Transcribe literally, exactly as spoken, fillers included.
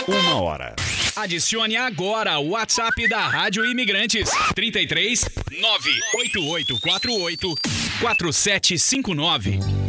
Uma hora. Adicione agora o WhatsApp da Rádio Imigrantes. trinta e três, nove oito oito quatro oito, quatro sete cinco nove.